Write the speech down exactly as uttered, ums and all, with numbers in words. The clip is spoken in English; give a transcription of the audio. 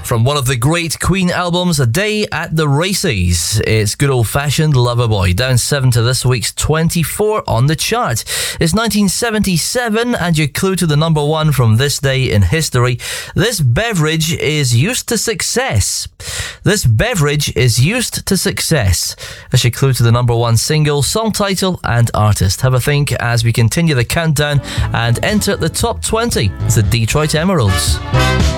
From one of the great Queen albums, A Day at the Races, it's good old-fashioned Loverboy, down seven to this week's twenty-four on the chart. It's nineteen seventy-seven, and your clue to the number one from this day in history. This beverage is used to success. This beverage is used to success. That's your clue to the number one single, song title, and artist. Have a think as we continue the countdown and enter the top twenty. It's the Detroit Emeralds.